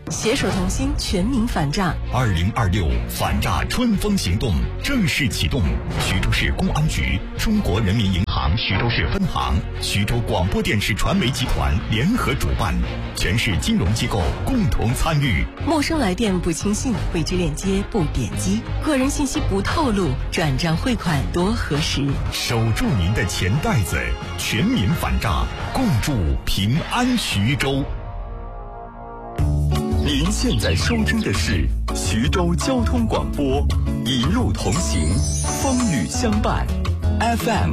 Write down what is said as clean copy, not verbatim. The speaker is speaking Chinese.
携手同心，全民反诈。 2026反诈春风行动正式启动，徐州市公安局、中国人民银行徐州市分行、徐州广播电视传媒集团联合主办，全市金融机构共同参与。 陌生来电不轻信，未知链接不点击，个人信息不透露，转账汇款多核实。 守住您的钱袋子，全民反诈，共筑平安徐州。您现在收听的是徐州交通广播，一路同行，风雨相伴，FM